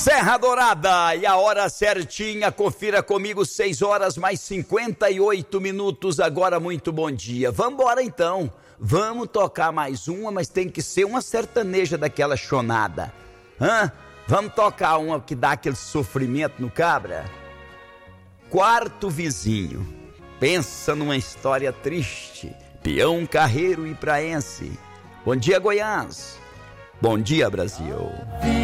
Serra Dourada, e a hora certinha, confira comigo, 6 horas mais 58 minutos, agora muito bom dia. Vambora então, vamos tocar mais uma, mas tem que ser uma sertaneja daquela chonada. Vamos tocar uma que dá aquele sofrimento no cabra? Quarto Vizinho, pensa numa história triste, peão, carreiro e praense. Bom dia, Goiás. Bom dia, Brasil.